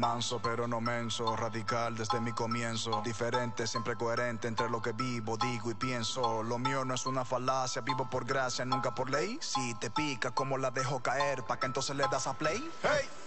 Manso pero no menso, radical desde mi comienzo. Diferente, siempre coherente entre lo que vivo, digo y pienso. Lo mío no es una falacia, vivo por gracia, nunca por ley. Si te pica, ¿cómo la dejo caer? ¿Pa' que entonces le das a play? ¡Hey!